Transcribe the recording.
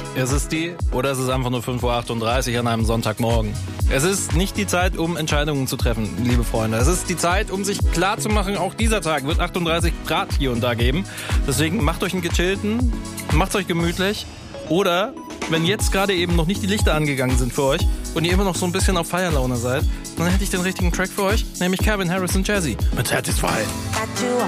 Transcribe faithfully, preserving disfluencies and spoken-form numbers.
Ist es die oder ist es einfach nur fünf Uhr achtunddreißig an einem Sonntagmorgen? Es ist nicht die Zeit, um Entscheidungen zu treffen, liebe Freunde. Es ist die Zeit, um sich klarzumachen, auch dieser Tag wird achtunddreißig Grad hier und da geben. Deswegen macht euch einen gechillten, macht's euch gemütlich. Oder, wenn jetzt gerade eben noch nicht die Lichter angegangen sind für euch und ihr immer noch so ein bisschen auf Feierlaune seid, dann hätte ich den richtigen Track für euch, nämlich Calvin Harris und Jazzy mit Satisfy.